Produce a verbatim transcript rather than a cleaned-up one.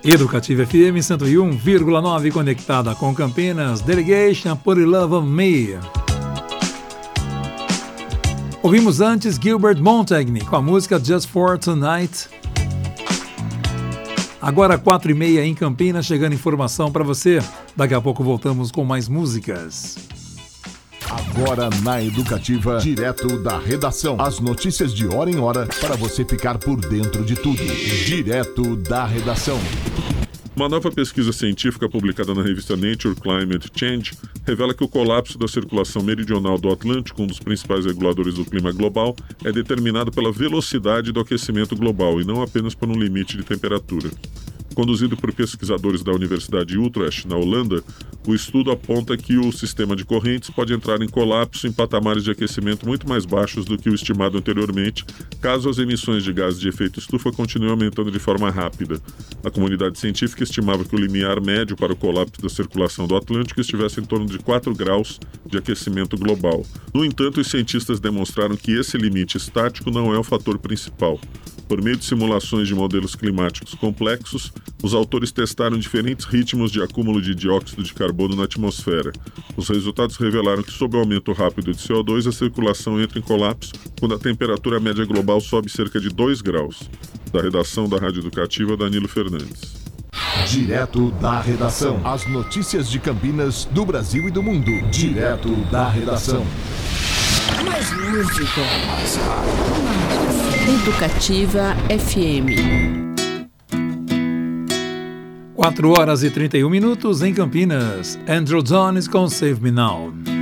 Educativa F M cento e um vírgula nove, conectada com Campinas. Delegation, Put Love on Me. Ouvimos antes Gilbert Montagne com a música Just for Tonight. Agora quatro e meia em Campinas, chegando informação para você. Daqui a pouco voltamos com mais músicas. Agora na Educativa, direto da redação. As notícias de hora em hora para você ficar por dentro de tudo. Direto da redação. Uma nova pesquisa científica publicada na revista Nature Climate Change revela que o colapso da circulação meridional do Atlântico, um dos principais reguladores do clima global, é determinado pela velocidade do aquecimento global e não apenas por um limite de temperatura. Conduzido por pesquisadores da Universidade de Utrecht, na Holanda, o estudo aponta que o sistema de correntes pode entrar em colapso em patamares de aquecimento muito mais baixos do que o estimado anteriormente, caso as emissões de gases de efeito estufa continuem aumentando de forma rápida. A comunidade científica estimava que o limiar médio para o colapso da circulação do Atlântico estivesse em torno de quatro graus de aquecimento global. No entanto, os cientistas demonstraram que esse limite estático não é o fator principal. Por meio de simulações de modelos climáticos complexos, os autores testaram diferentes ritmos de acúmulo de dióxido de carbono na atmosfera. Os resultados revelaram que, sob o aumento rápido de C O dois, a circulação entra em colapso quando a temperatura média global sobe cerca de dois graus. Da redação da Rádio Educativa, Danilo Fernandes. Direto da redação. As notícias de Campinas, do Brasil e do mundo. Direto da redação. Mais música. Educativa F M. quatro horas e trinta e um minutos em Campinas. Andrew Jones com Save Me Now.